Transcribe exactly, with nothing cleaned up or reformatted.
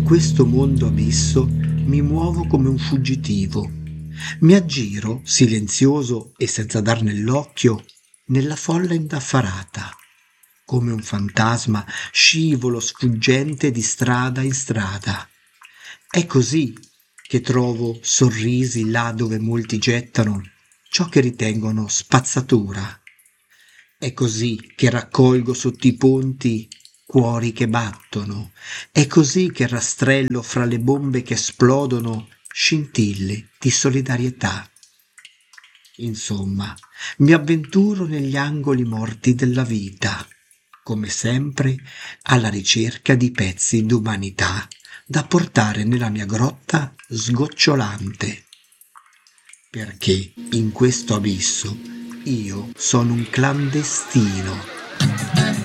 questo mondo abisso mi muovo come un fuggitivo. Mi aggiro, silenzioso e senza dar nell'occhio, nella folla indaffarata. Come un fantasma scivolo sfuggente di strada in strada. È così che trovo sorrisi là dove molti gettano ciò che ritengono spazzatura. È così che raccolgo sotto i ponti cuori che battono. È così che rastrello fra le bombe che esplodono scintille di solidarietà. Insomma, mi avventuro negli angoli morti della vita, come sempre alla ricerca di pezzi d'umanità da portare nella mia grotta sgocciolante. Perché in questo abisso io sono un clandestino.